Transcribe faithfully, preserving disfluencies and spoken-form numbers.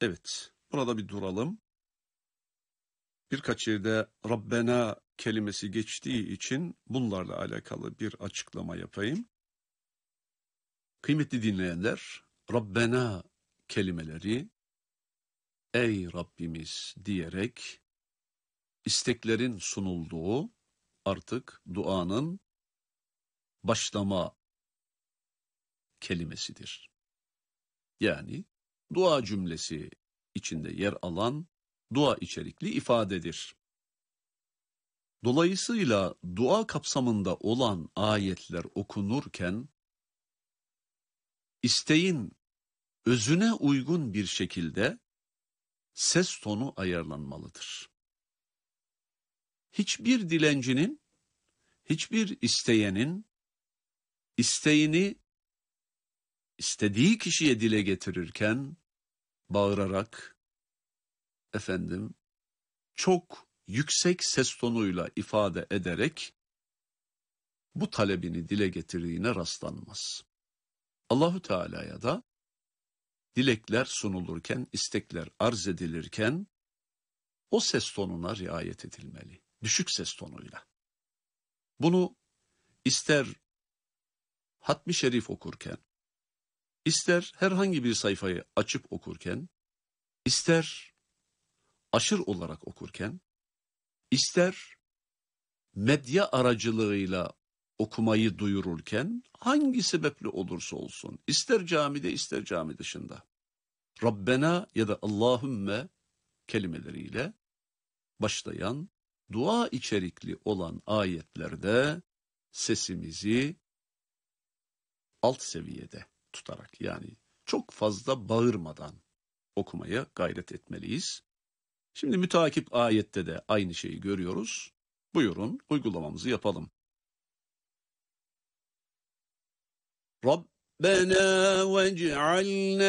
Evet, burada bir duralım. Birkaç yerde Rabbena kelimesi geçtiği için bunlarla alakalı bir açıklama yapayım. Kıymetli dinleyenler, Rabbena kelimeleri ey Rabbimiz diyerek isteklerin sunulduğu artık duanın başlama kelimesidir. Yani dua cümlesi içinde yer alan dua içerikli ifadedir. Dolayısıyla dua kapsamında olan ayetler okunurken isteğin özüne uygun bir şekilde ses tonu ayarlanmalıdır. Hiçbir dilencinin, hiçbir isteyenin isteğini istediği kişiye dile getirirken bağırarak, efendim, çok yüksek ses tonuyla ifade ederek bu talebini dile getirdiğine rastlanmaz. Allahu Teala'ya da dilekler sunulurken, istekler arz edilirken o ses tonuna riayet edilmeli. Düşük ses tonuyla. Bunu ister hatmi şerif okurken, ister herhangi bir sayfayı açıp okurken, ister aşır olarak okurken, ister medya aracılığıyla okumayı duyururken, hangi sebeple olursa olsun, ister camide ister cami dışında, Rabbena ya da Allahümme kelimeleriyle başlayan, dua içerikli olan ayetlerde sesimizi alt seviyede tutarak, yani çok fazla bağırmadan okumaya gayret etmeliyiz. Şimdi müteakip ayette de aynı şeyi görüyoruz. Buyurun uygulamamızı yapalım. Rabbena vec'alna